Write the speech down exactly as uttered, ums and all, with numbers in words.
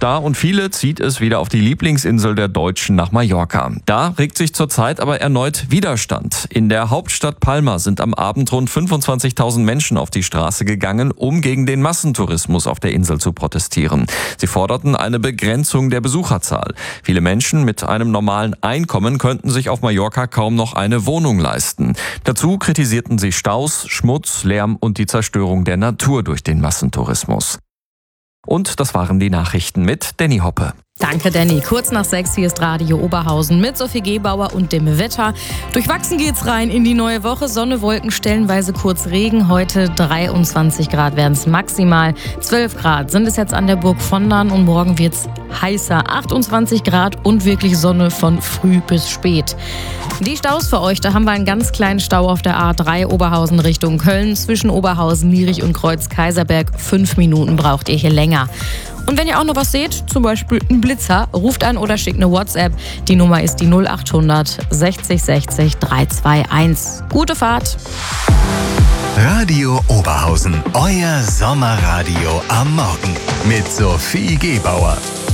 da und viele zieht es wieder auf die Lieblingsinsel der Deutschen nach Mallorca. Da regt sich zurzeit aber erneut Widerstand. In der Hauptstadt Palma sind am Abend rund fünfundzwanzigtausend Menschen auf die Straße gegangen, um gegen den Massentourismus auf der Insel zu protestieren. Sie forderten eine Begrenzung der Besucherzahl. Viele Menschen mit einem normalen Einkommen könnten sich auf Mallorca kaum noch eine Wohnung leisten. Dazu kritisierten sie Staus, Schmutz, Lärm und die Zerstörung der Natur durch den Massentourismus. Und das waren die Nachrichten mit Danny Hoppe. Danke, Danny. Kurz nach sechs, hier ist Radio Oberhausen mit Sophie Gebauer und dem Wetter. Durchwachsen geht's rein in die neue Woche. Sonne, Wolken, stellenweise kurz Regen. Heute dreiundzwanzig Grad werden es maximal. zwölf Grad sind es jetzt an der Burg Vondern und morgen wird's heißer. achtundzwanzig Grad und wirklich Sonne von früh bis spät. Die Staus für euch, da haben wir einen ganz kleinen Stau auf der A drei Oberhausen Richtung Köln. Zwischen Oberhausen, Nierich und Kreuz-Kaiserberg. Fünf Minuten braucht ihr hier länger. Und wenn ihr auch noch was seht, zum Beispiel einen Blitzer, ruft an oder schickt eine WhatsApp. Die Nummer ist die null achthundert sechzig sechzig dreihunderteinundzwanzig. Gute Fahrt! Radio Oberhausen, euer Sommerradio am Morgen mit Sophie Gebauer.